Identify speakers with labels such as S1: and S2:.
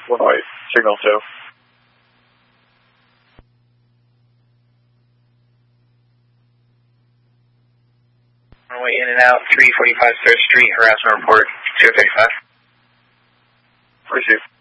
S1: Illinois, signal 2.
S2: Runway in and out, 345 3rd Street, harassment report, 235.
S1: Receive.